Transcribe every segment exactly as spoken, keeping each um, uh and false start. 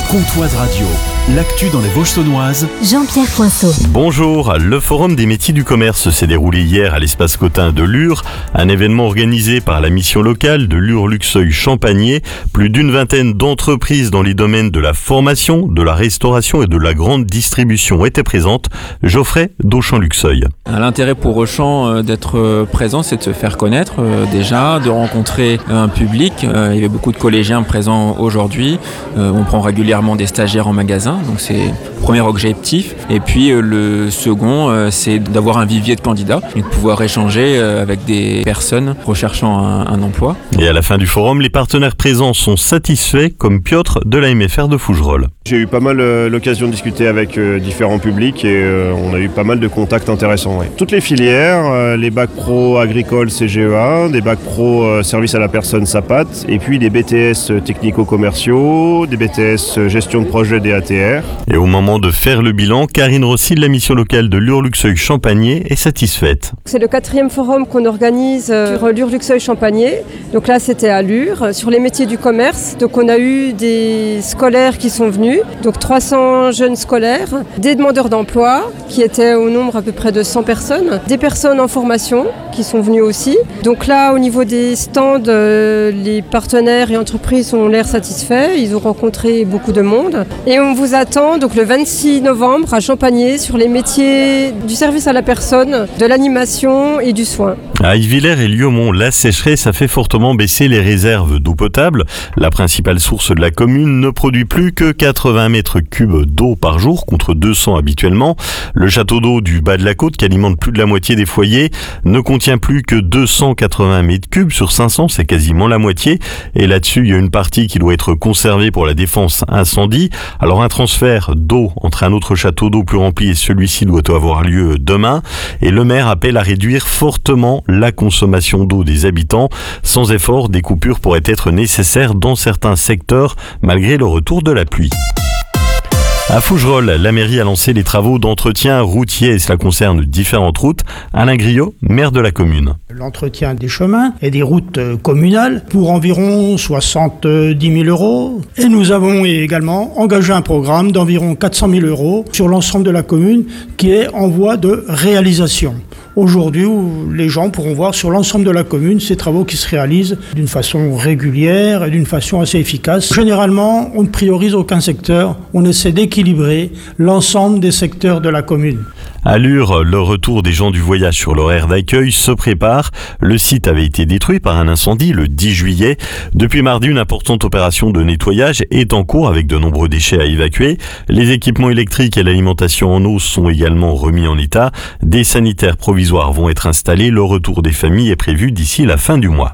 Comtoise Radio, l'actu dans les Vosges-Saunoises. Jean-Pierre Poinceau. Bonjour, le Forum des métiers du commerce s'est déroulé hier à l'espace Cotin de Lure, un événement organisé par la mission locale de Lure-Luxeuil-Champagné. Plus d'une vingtaine d'entreprises dans les domaines de la formation, de la restauration et de la grande distribution étaient présentes. Geoffrey d'Auchan-Luxeuil. L'intérêt pour Auchan d'être présent, c'est de se faire connaître déjà, de rencontrer un public. Il y avait beaucoup de collégiens présents aujourd'hui. On prend régulièrement des stagiaires en magasin, donc c'est le premier objectif. Et puis le second, c'est d'avoir un vivier de candidats et de pouvoir échanger avec des personnes recherchant un, un emploi. Et à la fin du forum, les partenaires présents sont satisfaits, comme Piotr de la M F R de Fougerolles. J'ai eu pas mal euh, l'occasion de discuter avec euh, différents publics et euh, on a eu pas mal de contacts intéressants. Ouais. Toutes les filières, euh, les bacs pro agricoles C G E A, des bacs pro euh, service à la personne S A P A T, et puis des B T S technico-commerciaux, des B T S gestion de projet D A T R. Et au moment de faire le bilan, Karine Rossi de la mission locale de Lure-Luxeuil-Champagné est satisfaite. C'est le quatrième forum qu'on organise sur Lure-Luxeuil-Champagné. Donc là, c'était à Lure, sur les métiers du commerce. Donc on a eu des scolaires qui sont venus. Donc trois cents jeunes scolaires, des demandeurs d'emploi qui étaient au nombre à peu près de cent personnes, des personnes en formation qui sont venues aussi. Donc là, au niveau des stands, euh, les partenaires et entreprises ont l'air satisfaits. Ils ont rencontré beaucoup de monde. Et on vous attend donc le vingt-six novembre à Champagné sur les métiers du service à la personne, de l'animation et du soin. À Yvillers et Liaumont, la sécheresse a fait fortement baisser les réserves d'eau potable. La principale source de la commune ne produit plus que quatre-vingts mètres cubes d'eau par jour contre deux cents habituellement. Le château d'eau du bas de la côte, qui alimente plus de la moitié des foyers, ne contient plus que deux cent quatre-vingts mètres cubes sur cinq cents, c'est quasiment la moitié. Et là-dessus, il y a une partie qui doit être conservée pour la défense incendie. Alors un transfert d'eau entre un autre château d'eau plus rempli et celui-ci doit avoir lieu demain. Et le maire appelle à réduire fortement la consommation d'eau des habitants. Sans effort, des coupures pourraient être nécessaires dans certains secteurs malgré le retour de la pluie. À Fougerolles, la mairie a lancé les travaux d'entretien routier et cela concerne différentes routes. Alain Griot, maire de la commune. L'entretien des chemins et des routes communales pour environ soixante-dix mille euros. Et nous avons également engagé un programme d'environ quatre cent mille euros sur l'ensemble de la commune qui est en voie de réalisation. Aujourd'hui, les gens pourront voir sur l'ensemble de la commune ces travaux qui se réalisent d'une façon régulière et d'une façon assez efficace. Généralement, on ne priorise aucun secteur, on essaie d'équilibrer l'ensemble des secteurs de la commune. À Lure, le retour des gens du voyage sur l'horaire d'accueil se prépare. Le site avait été détruit par un incendie le dix juillet. Depuis mardi, une importante opération de nettoyage est en cours avec de nombreux déchets à évacuer. Les équipements électriques et l'alimentation en eau sont également remis en état. Des sanitaires provisoires vont être installés. Le retour des familles est prévu d'ici la fin du mois.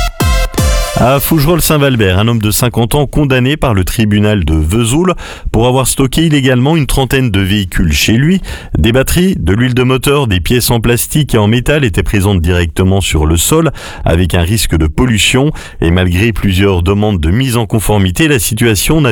À Fougerolles-Saint-Valbert, un homme de cinquante ans condamné par le tribunal de Vesoul pour avoir stocké illégalement une trentaine de véhicules chez lui. Des batteries, de l'huile de moteur, des pièces en plastique et en métal étaient présentes directement sur le sol avec un risque de pollution. Et malgré plusieurs demandes de mise en conformité, la situation n'a